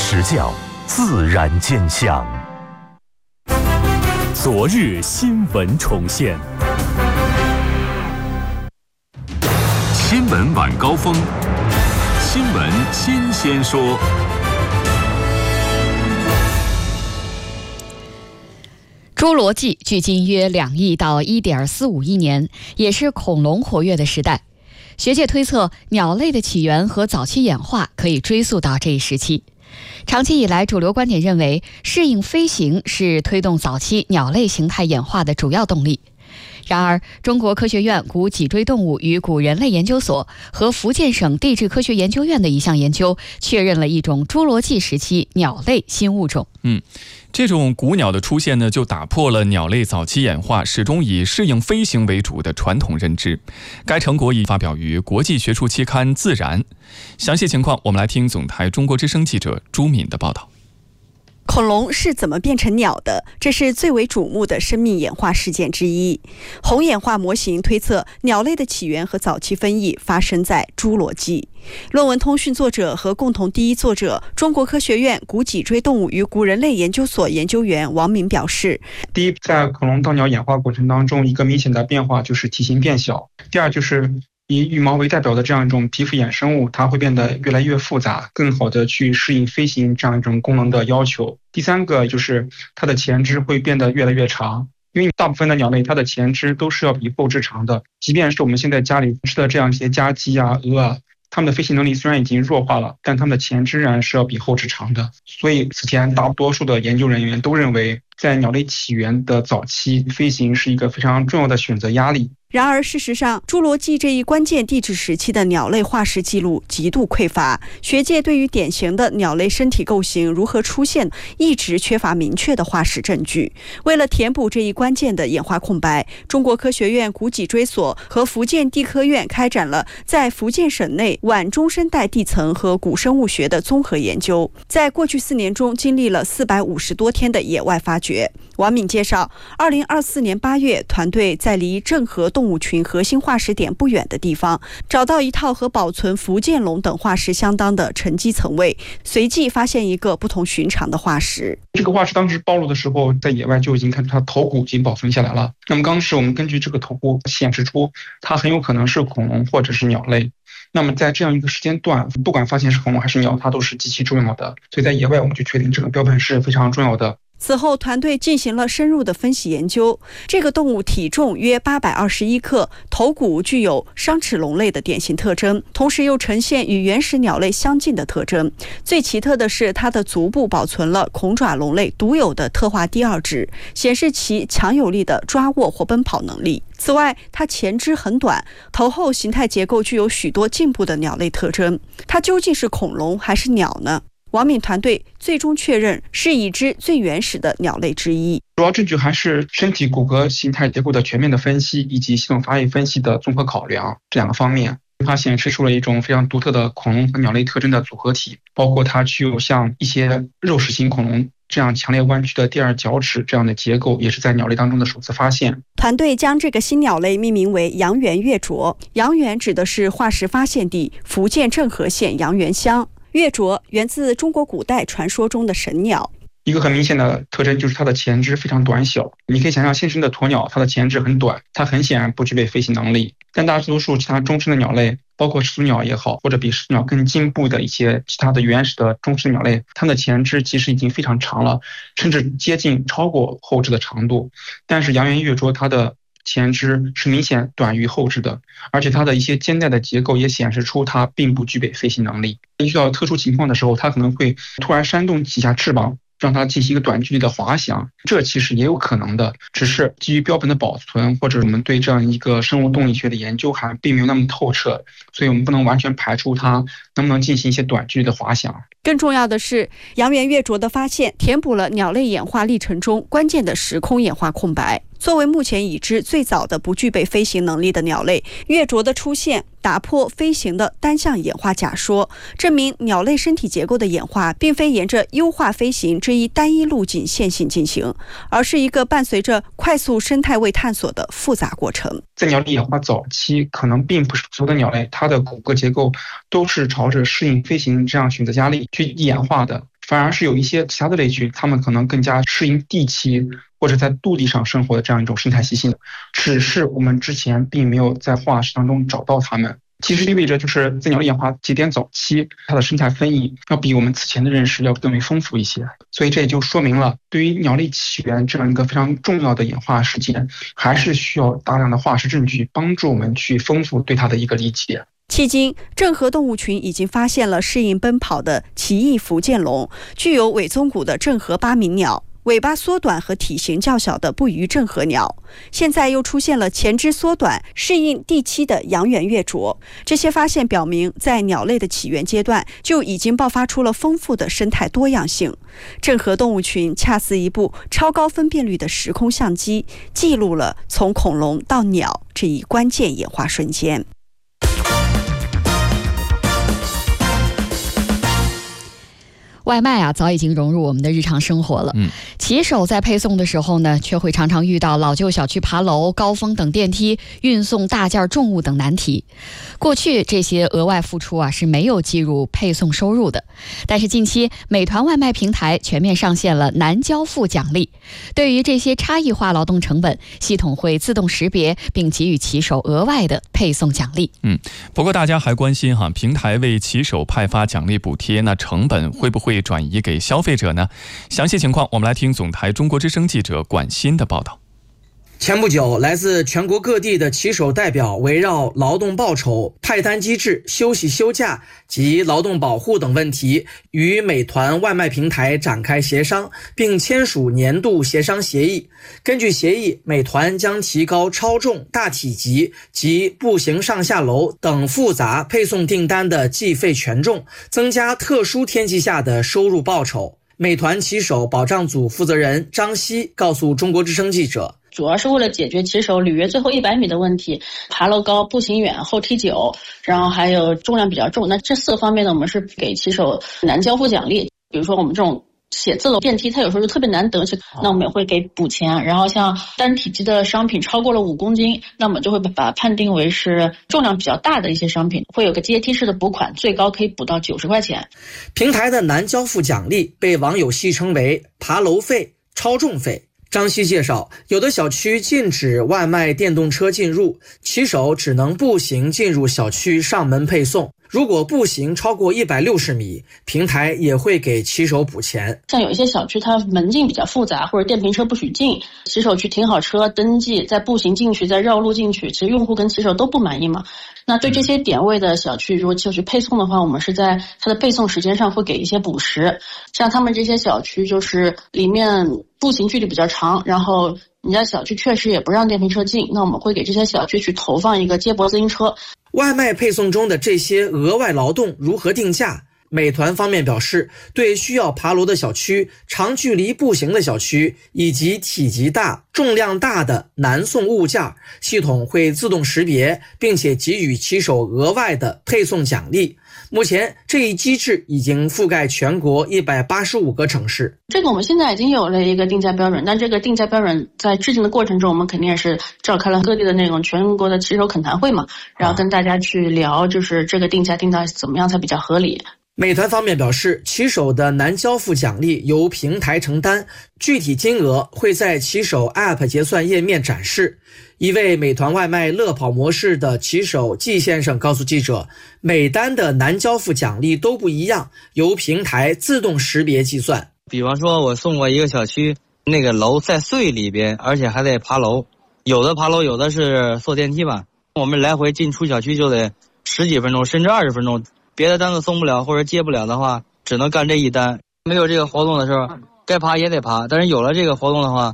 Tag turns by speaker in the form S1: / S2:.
S1: 实教，自然见象。昨日新闻重现，新闻晚高峰，新闻新鲜说。
S2: 侏罗纪距今约2亿到1.45亿年，也是恐龙活跃的时代。学界推测，鸟类的起源和早期演化可以追溯到这一时期。长期以来，主流观点认为，适应飞行是推动早期鸟类形态演化的主要动力。然而，中国科学院古脊椎动物与古人类研究所和福建省地质科学研究院的一项研究确认了一种侏罗纪时期鸟类新物种。
S3: 这种古鸟的出现呢，就打破了鸟类早期演化始终以适应飞行为主的传统认知。该成果已发表于国际学术期刊《自然》。详细情况，我们来听总台中国之声记者朱敏的报道。
S4: 恐龙是怎么变成鸟的？这是最为瞩目的生命演化事件之一。红演化模型推测，鸟类的起源和早期分异发生在侏罗纪。论文通讯作者和共同第一作者，中国科学院古脊椎动物与古人类研究所研究员王敏表示：
S5: 第一，在恐龙到鸟演化过程当中，一个明显的变化就是体型变小；第二，就是以羽毛为代表的这样一种皮肤衍生物，它会变得越来越复杂，更好的去适应飞行这样一种功能的要求。第三个就是它的前肢会变得越来越长，因为大部分的鸟类它的前肢都是要比后肢长的，即便是我们现在家里吃的这样一些家鸡啊、鹅啊，它们的飞行能力虽然已经弱化了，但它们的前肢仍然是要比后肢长的。所以此前大多数的研究人员都认为，在鸟类起源的早期，飞行是一个非常重要的选择压力。
S4: 然而，事实上，侏罗纪这一关键地质时期的鸟类化石记录极度匮乏，学界对于典型的鸟类身体构型如何出现，一直缺乏明确的化石证据。为了填补这一关键的演化空白，中国科学院古脊椎所和福建地科院开展了在福建省内晚中生代地层和古生物学的综合研究，在过去4年中经历了450多天的野外发掘。王敏介绍，2024年8月，团队在离郑和动物群核心化石点不远的地方，找到一套和保存福建龙等化石相当的沉积层位，随即发现一个不同寻常的化石。
S5: 这个化石当时暴露的时候，在野外就已经看出它头骨已经保存下来了。那么当时我们根据这个头骨显示出，它很有可能是恐龙或者是鸟类。那么在这样一个时间段，不管发现是恐龙还是鸟，它都是极其重要的。所以在野外我们就确定这个标本是非常重要的。
S4: 此后，团队进行了深入的分析研究。这个动物体重约821克，头骨具有商齿龙类的典型特征，同时又呈现与原始鸟类相近的特征。最奇特的是，它的足部保存了恐爪龙类独有的特化第二趾，显示其强有力的抓握或奔跑能力。此外，它前肢很短，头后形态结构具有许多进步的鸟类特征。它究竟是恐龙还是鸟呢？王敏团队最终确认是已知最原始的鸟类之一。
S5: 主要证据还是身体骨骼形态结构的全面的分析，以及系统发育分析的综合考量这2个方面。它显示出了一种非常独特的恐龙和鸟类特征的组合体，包括它具有像一些肉食型恐龙这样强烈弯曲的第二脚趾这样的结构，也是在鸟类当中的首次发现。
S4: 团队将这个新鸟类命名为阳原月啄，阳原指的是化石发现地福建郑和县阳原乡。月啄源自中国古代传说中的神鸟。
S5: 一个很明显的特征就是它的前肢非常短小，你可以想象现生的鸵鸟，它的前肢很短，它很显然不具备飞行能力。但大多数其他中生的鸟类，包括始祖鸟也好，或者比始祖鸟更进步的一些其他的原始的中生鸟类，它的前肢其实已经非常长了，甚至接近超过后肢的长度。但是阳原月啄它的前肢是明显短于后肢的，而且它的一些肩带的结构也显示出它并不具备飞行能力。遇到特殊情况的时候，它可能会突然扇动几下翅膀，让它进行一个短距离的滑翔，这其实也有可能的，只是基于标本的保存，或者我们对这样一个生物动力学的研究还并没有那么透彻，所以我们不能完全排除它能不能进行一些短距离的滑翔。
S4: 更重要的是，阳原月啄的发现填补了鸟类演化历程中关键的时空演化空白。作为目前已知最早的不具备飞行能力的鸟类，月啄的出现打破飞行的单向演化假说，证明鸟类身体结构的演化并非沿着优化飞行这一单一路径线性进行，而是一个伴随着快速生态位探索的复杂过程。
S5: 在鸟类演化早期，可能并不是所有的鸟类它的骨骼结构都是朝着适应飞行这样选择压力去演化的。 反而是有一些其他的类群，它们可能更加适应地栖或者在陆地上生活的这样一种生态习性，只是我们之前并没有在化石当中找到它们。其实意味着就是在鸟类演化节点早期，它的生态分异要比我们此前的认识要更为丰富一些，所以这也就说明了对于鸟类起源这样一个非常重要的演化事件，还是需要大量的化石证据帮助我们去丰富对它的一个理解。
S4: 迄今，郑和动物群已经发现了适应奔跑的奇异福建龙，具有尾宗骨的郑和八鸣鸟，尾巴缩短和体型较小的不虞郑和鸟，现在又出现了前肢缩短、适应地栖的阳源月啄。这些发现表明，在鸟类的起源阶段就已经爆发出了丰富的生态多样性。郑和动物群恰似一部超高分辨率的时空相机，记录了从恐龙到鸟这一关键演化瞬间。
S2: 外卖早已经融入我们的日常生活了。骑手在配送的时候呢，却会常常遇到老旧小区爬楼、高峰等电梯、运送大件重物等难题。过去这些额外付出是没有计入配送收入的，但是近期美团外卖平台全面上线了难交付奖励，对于这些差异化劳动成本，系统会自动识别并给予骑手额外的配送奖励。
S3: 不过大家还关心平台为骑手派发奖励补贴，那成本会不会转移给消费者呢？详细情况我们来听总台中国之声记者管鑫的报道。
S6: 前不久，来自全国各地的骑手代表围绕劳动报酬、派单机制、休息休假及劳动保护等问题，与美团外卖平台展开协商，并签署年度协商协议。根据协议，美团将提高超重、大体积及步行上下楼等复杂配送订单的计费权重，增加特殊天气下的收入报酬。美团骑手保障组负责人张希告诉中国之声记者，
S7: 主要是为了解决骑手履约最后100米的问题，爬楼高、步行远、后踢久，然后还有重量比较重。那这4个方面呢，我们是给骑手难交付奖励。比如说我们这种写字楼电梯，它有时候就特别难得，那我们也会给补钱。然后像单体积的商品超过了5公斤，那我们就会把它判定为是重量比较大的一些商品，会有个阶梯式的补款，最高可以补到90块钱。
S6: 平台的难交付奖励被网友戏称为爬楼费、超重费。张希介绍，有的小区禁止外卖电动车进入，骑手只能步行进入小区上门配送。如果步行超过160米，平台也会给骑手补钱。
S7: 像有一些小区它门禁比较复杂，或者电瓶车不许进，骑手去停好车登记，再步行进去，再绕路进去，其实用户跟骑手都不满意嘛。那对这些点位的小区，如果就去配送的话，我们是在它的配送时间上会给一些补时。像他们这些小区就是里面步行距离比较长，然后人家小区确实也不让电瓶车进，那我们会给这些小区去投放一个接驳自行车。
S6: 外卖配送中的这些额外劳动如何定价？美团方面表示，对需要爬楼的小区、长距离步行的小区以及体积大、重量大的难送物件，系统会自动识别，并且给予骑手额外的配送奖励。目前这一机制已经覆盖全国185个城市。
S7: 这个我们现在已经有了一个定价标准，但这个定价标准在制定的过程中，我们肯定也是召开了各地的那种全国的骑手恳谈会嘛，然后跟大家去聊，就是这个定价定到怎么样才比较合理。
S6: 美团方面表示，骑手的难交付奖励由平台承担，具体金额会在骑手 App 结算页面展示。一位美团外卖乐跑模式的骑手季先生告诉记者，每单的难交付奖励都不一样，由平台自动识别计算。
S8: 比方说我送过一个小区，那个楼在隧里边，而且还得爬楼，有的爬楼，有的是坐电梯吧，我们来回进出小区就得10几分钟甚至20分钟，别的单子送不了或者接不了的话，只能干这一单。没有这个活动的时候，该爬也得爬，但是有了这个活动的话，